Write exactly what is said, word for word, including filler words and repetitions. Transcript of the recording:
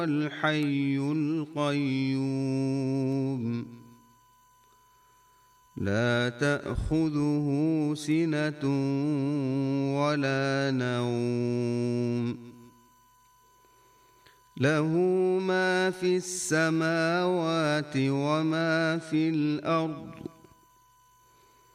الحي القيوم لا تأخذه سنة ولا نوم له ما في السماوات وما في الأرض